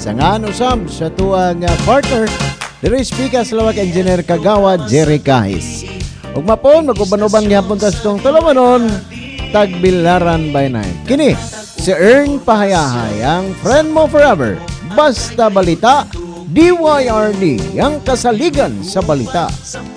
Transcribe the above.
Sangan usab sa tuwang partner diri speaker sa lawak engineer Kagawad Jerry Kahis. Ug mapon maguban-uban gyapon ta sa tulumanon Tagbilaran by Night. Kini si Ern Pahayahay, ang friend mo forever. Basta balita, DYRD, ang kasaligan sa balita.